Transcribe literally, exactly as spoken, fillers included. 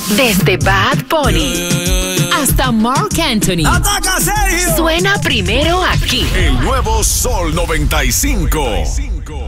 Desde Bad Bunny hasta Marc Anthony. ¡Ataca, Sergio! Suena primero aquí. El nuevo Sol noventa y cinco.